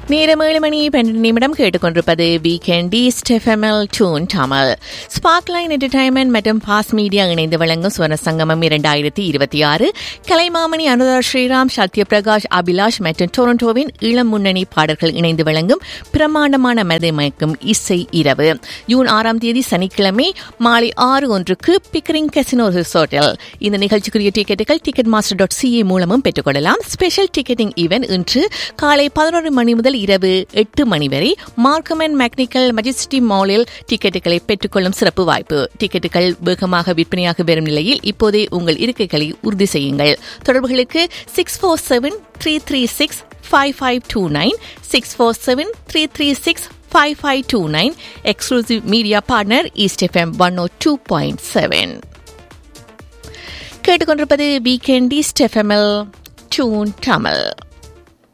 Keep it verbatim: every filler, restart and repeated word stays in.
நேரம் ஏழு மணி பன்னெண்டு நிமிடம் கேட்டுக்கொண்டிருப்பது வீக்கெண்ட் ஈஸ்ட் எஃப்எம்எல் டூன் தமிழ். ஸ்பார்க்லைன் என்டர்டைன்மெண்ட் மற்றும் பாஸ் மீடியா இணைந்து வழங்கும் சுவர்ண சங்கமம் இரண்டாயிரத்தி இருபத்தி ஆறு கலைமாமணி அனுரா ஸ்ரீராம், சத்யபிரகாஷ், அபிலாஷ் மற்றும் டொரண்டோவின் இளம் முன்னணி பாடல்கள் இணைந்து வழங்கும் பிரமாண்டமான மதிமயக்கும் இசை இரவு ஜூன் ஆறாம் தேதி சனிக்கிழமை மாலை ஆறு ஒன்றுக்கு பிக்கரிங் கசினோ ரிசோர்ட்டில். இந்த நிகழ்ச்சிக்குரிய டிக்கெட்டுகள் டிக்கெட் மாஸ்டர் டாட் சிஏ மூலமும் பெற்றுக்கொள்ளலாம். ஸ்பெஷல் டிக்கெட்டிங் ஈவென்ட் இன்று காலை பதினொரு மணி முதல் இரவு எட்டு மணி வரை மார்க்கம் அண்ட் மெக்னிக்கல் மஜெஸ்டி மாலில் டிக்கெட்டுகளை பெற்றுக்கொள்ளும் சிறப்பு வாய்ப்பு. டிக்கெட்டுகள் வேகமாக விற்பனையாக வரும் நிலையில் இப்போதே உங்கள் இருக்கைகளை உறுதி செய்யுங்கள். தொடர்புகளுக்கு six four seven three three six five five two nine six four seven three three six five five two nine. Exclusive media partner east FM one ஓ டூ பாயிண்ட் செவன். கேட்டுக்கொண்டிருப்பது வீக்கெண்ட் ஈஸ்ட் எஃப்எம்எல் டூன் தமிழ்.